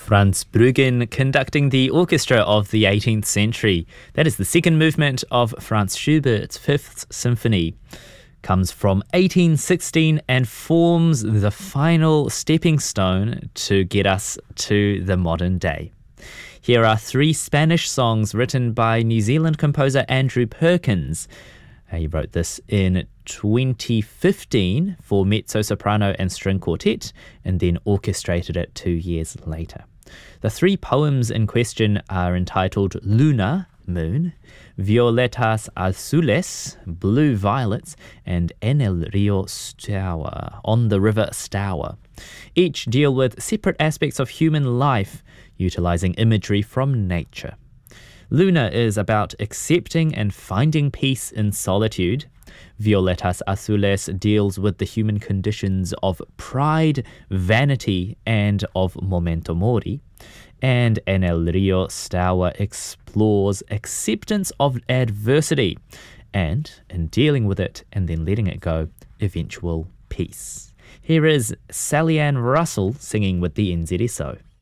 Franz Bruggen conducting the orchestra of the 18th century. That is the second movement of Franz Schubert's Fifth Symphony. Comes from 1816 and forms the final stepping stone to get us to the modern day. Here are three Spanish songs written by New Zealand composer Andrew Perkins. He wrote this in 2015 for mezzo-soprano and string quartet, and then orchestrated it 2 years later. The three poems in question are entitled Luna, Moon, Violetas Azules, Blue Violets, and En el Rio Stour, On the River Stour. Each deal with separate aspects of human life, utilizing imagery from nature. Luna is about accepting and finding peace in solitude. Violetas Azules deals with the human conditions of pride, vanity, and of memento mori. And En el Rio Stour explores acceptance of adversity and, in dealing with it and then letting it go, eventual peace. Here is Sally Ann Russell singing with the NZSO.